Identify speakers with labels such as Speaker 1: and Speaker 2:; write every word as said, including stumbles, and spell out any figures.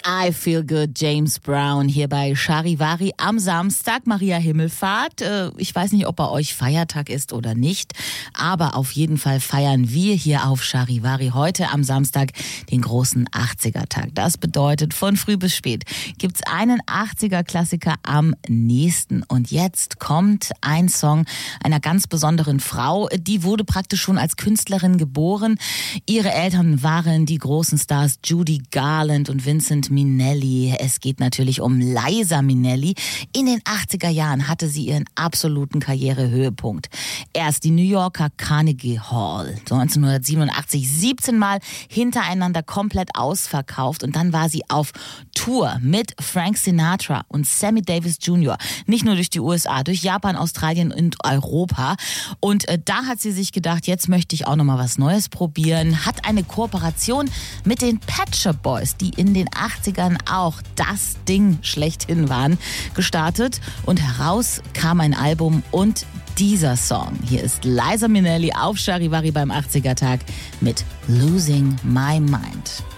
Speaker 1: I Feel Good, James Brown hier bei Charivari am Samstag, Maria Himmelfahrt. Ich weiß nicht, ob bei euch Feiertag ist oder nicht, aber auf jeden Fall feiern wir hier auf Charivari heute am Samstag den großen achtziger-Tag. Das bedeutet, von früh bis spät gibt's einen achtziger-Klassiker am nächsten. Und jetzt kommt ein Song einer ganz besonderen Frau. Die wurde praktisch schon als Künstlerin geboren. Ihre Eltern waren die großen Stars Judy Garland und Vincent Minnelli. Es geht natürlich um Liza Minnelli. In den achtziger Jahren hatte sie ihren absoluten Karrierehöhepunkt. Erst die New Yorker Carnegie Hall, neunzehnhundertsiebenundachtzig, siebzehn Mal hintereinander komplett ausverkauft. Und dann war sie auf Tour mit Frank Sinatra und Sammy Davis Junior Nicht nur durch die U S A, durch Japan, Australien und Europa. Und äh, da hat sie sich gedacht, jetzt möchte ich auch noch mal was Neues probieren. Hat eine Kooperation mit den Pet Shop Boys, die in den achtzigern auch das Ding schlechthin waren, gestartet. Und heraus kam ein Album und dieser Song. Hier ist Liza Minnelli auf Charivari beim achtziger-Tag mit Losing My Mind.